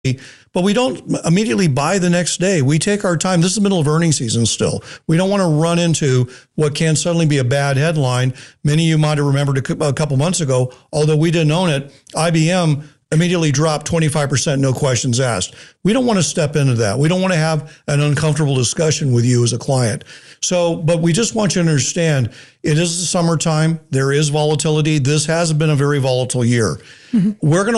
but we don't immediately buy the next day. We take our time. This is the middle of earnings season still. We don't want to run into what can suddenly be a bad headline. Many of you might have remembered a couple months ago, although we didn't own it, IBM immediately dropped 25%, no questions asked. We don't want to step into that. We don't want to have an uncomfortable discussion with you as a client. So, but we just want you to understand, it is the summertime. There is volatility. This has been a very volatile year. We're going to